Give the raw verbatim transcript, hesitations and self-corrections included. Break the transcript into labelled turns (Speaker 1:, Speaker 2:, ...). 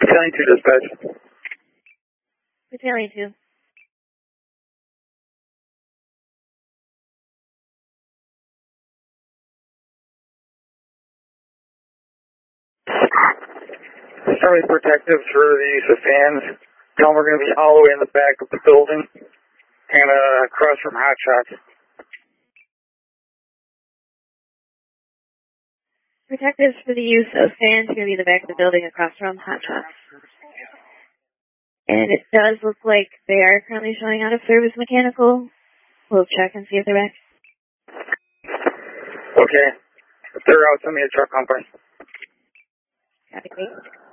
Speaker 1: Battalion two dispatch.
Speaker 2: Battalion two.
Speaker 1: Starting protective for the use of fans. Tell them we're going to be all the way in the back of the building and uh, across from Hot Shots.
Speaker 2: Protectives for the use of fans going to be in the back of the building across from Hot Shots. And it does look like they are currently showing out of service mechanical. We'll check and see if they're back.
Speaker 1: Okay. If they're out, send me a truck company.
Speaker 2: Copy.